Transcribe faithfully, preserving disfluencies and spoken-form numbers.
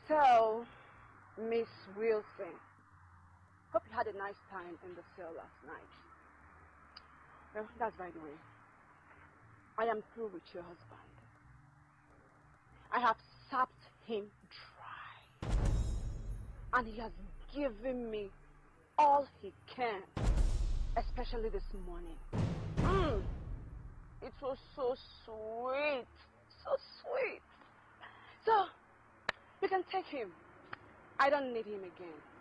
So, Miss Wilson, hope you had a nice time in the cell last night. Well, that's by the way. I am through with your husband. I have sapped him dry. And he has given me all he can. Especially this morning. Mm. It was so sweet. So sweet. So, you can take him. I don't need him again.